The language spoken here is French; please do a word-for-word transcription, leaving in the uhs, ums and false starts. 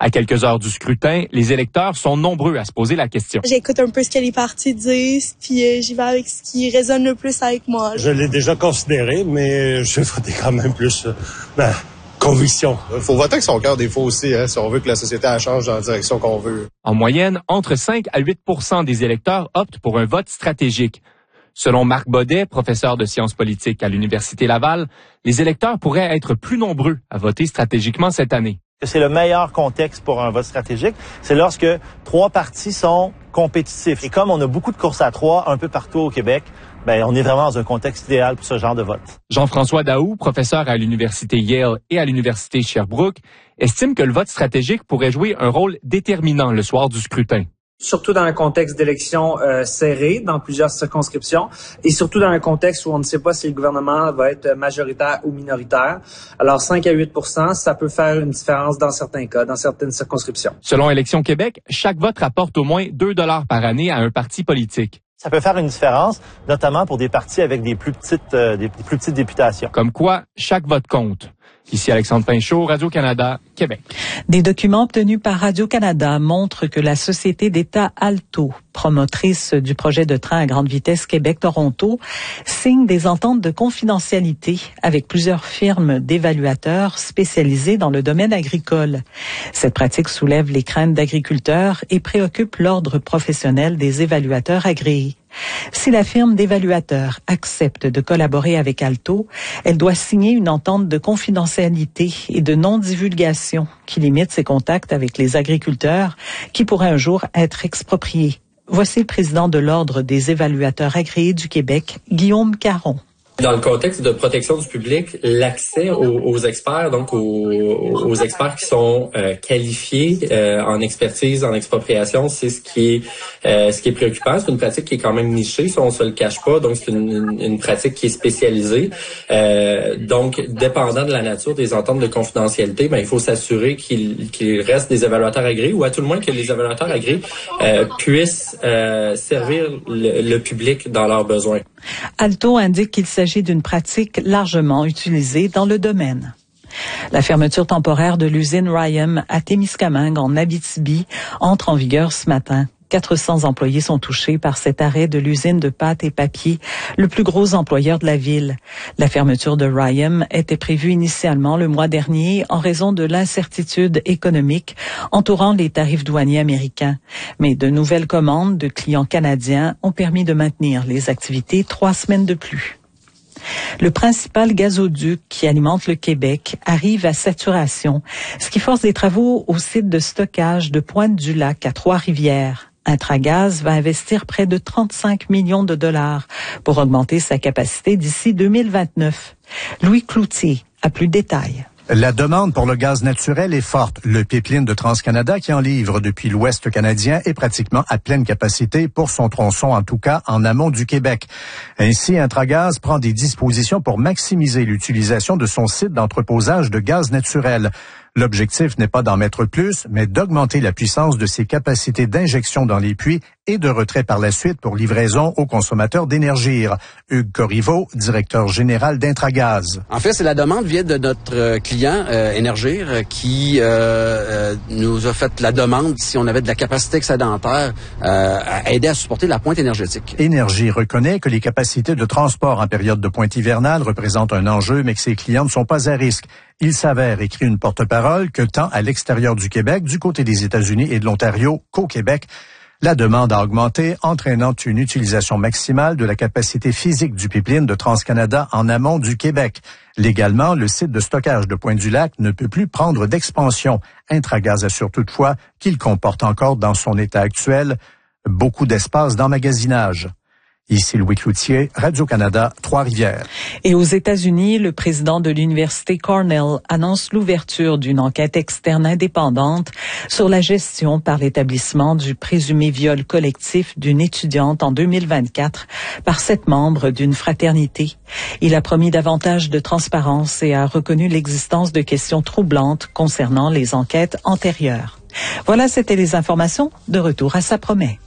À quelques heures du scrutin, les électeurs sont nombreux à se poser la question. J'écoute un peu ce que les partis disent, puis euh, j'y vais avec ce qui résonne le plus avec moi. Je l'ai déjà considéré, mais je vais voter quand même plus... Euh, ben, conviction. Il faut voter avec son cœur des fois aussi, hein, si on veut que la société elle change dans la direction qu'on veut. En moyenne, entre cinq à huit pour cent des électeurs optent pour un vote stratégique. Selon Marc Baudet, professeur de sciences politiques à l'Université Laval, les électeurs pourraient être plus nombreux à voter stratégiquement cette année. C'est le meilleur contexte pour un vote stratégique, c'est lorsque trois partis sont compétitifs. Et comme on a beaucoup de courses à trois un peu partout au Québec, ben on est vraiment dans un contexte idéal pour ce genre de vote. Jean-François Daou, professeur à l'Université Yale et à l'Université Sherbrooke, estime que le vote stratégique pourrait jouer un rôle déterminant le soir du scrutin. Surtout dans un contexte d'élections euh, serrées dans plusieurs circonscriptions et surtout dans un contexte où on ne sait pas si le gouvernement va être majoritaire ou minoritaire. Alors cinq à huit pour cent, ça peut faire une différence dans certains cas, dans certaines circonscriptions. Selon Élections Québec, chaque vote rapporte au moins deux dollars par année à un parti politique. Ça peut faire une différence, notamment pour des partis avec des plus petites, euh, des plus petites députations. Comme quoi, chaque vote compte. Ici Alexandre Pinchot, Radio-Canada, Québec. Des documents obtenus par Radio-Canada montrent que la société d'État Alto, promotrice du projet de train à grande vitesse Québec-Toronto, signe des ententes de confidentialité avec plusieurs firmes d'évaluateurs spécialisés dans le domaine agricole. Cette pratique soulève les craintes d'agriculteurs et préoccupe l'ordre professionnel des évaluateurs agréés. Si la firme d'évaluateurs accepte de collaborer avec Alto, elle doit signer une entente de confidentialité et de non-divulgation qui limite ses contacts avec les agriculteurs qui pourraient un jour être expropriés. Voici le président de l'Ordre des évaluateurs agréés du Québec, Guillaume Caron. Dans le contexte de protection du public, l'accès aux, aux experts, donc aux, aux experts qui sont euh, qualifiés euh, en expertise, en expropriation, c'est ce qui est euh, ce qui est préoccupant. C'est une pratique qui est quand même nichée, ça on se le cache pas. Donc c'est une, une, une pratique qui est spécialisée. Euh, donc dépendant de la nature des ententes de confidentialité, ben il faut s'assurer qu'il qu'il reste des évaluateurs agréés ou à tout le moins que les évaluateurs agréés euh, puissent euh, servir le, le public dans leurs besoins. Alto indique qu'il s'agit d'une pratique largement utilisée dans le domaine. La fermeture temporaire de l'usine Ryam à Témiscamingue en Abitibi entre en vigueur ce matin. quatre cents employés sont touchés par cet arrêt de l'usine de pâte et papier, le plus gros employeur de la ville. La fermeture de Ryam était prévue initialement le mois dernier en raison de l'incertitude économique entourant les tarifs douaniers américains. Mais de nouvelles commandes de clients canadiens ont permis de maintenir les activités trois semaines de plus. Le principal gazoduc qui alimente le Québec arrive à saturation, ce qui force des travaux au site de stockage de Pointe-du-Lac à Trois-Rivières. Intragaz va investir près de trente-cinq millions de dollars pour augmenter sa capacité d'ici deux mille vingt-neuf. Louis Cloutier a plus de détails. La demande pour le gaz naturel est forte. Le pipeline de TransCanada qui en livre depuis l'Ouest canadien est pratiquement à pleine capacité pour son tronçon, en tout cas en amont du Québec. Ainsi, Intragaz prend des dispositions pour maximiser l'utilisation de son site d'entreposage de gaz naturel. L'objectif n'est pas d'en mettre plus, mais d'augmenter la puissance de ses capacités d'injection dans les puits et de retrait par la suite pour livraison aux consommateurs d'Énergir. Hugues Corriveau, directeur général d'Intragaz. En fait, c'est la demande vient de notre client euh, Énergir qui euh, euh, nous a fait la demande si on avait de la capacité excédentaire euh, à aider à supporter la pointe énergétique. Énergir reconnaît que les capacités de transport en période de pointe hivernale représentent un enjeu, mais que ses clients ne sont pas à risque. Il s'avère, écrit une porte-parole, que tant à l'extérieur du Québec, du côté des États-Unis et de l'Ontario qu'au Québec, la demande a augmenté, entraînant une utilisation maximale de la capacité physique du pipeline de TransCanada en amont du Québec. Légalement, le site de stockage de Pointe-du-Lac ne peut plus prendre d'expansion. Intragaz assure toutefois qu'il comporte encore dans son état actuel beaucoup d'espace d'emmagasinage. Ici Louis Cloutier, Radio-Canada, Trois-Rivières. Et aux États-Unis, le président de l'Université Cornell annonce l'ouverture d'une enquête externe indépendante sur la gestion par l'établissement du présumé viol collectif d'une étudiante en deux mille vingt-quatre par sept membres d'une fraternité. Il a promis davantage de transparence et a reconnu l'existence de questions troublantes concernant les enquêtes antérieures. Voilà, c'était les informations. De retour à Ça promet.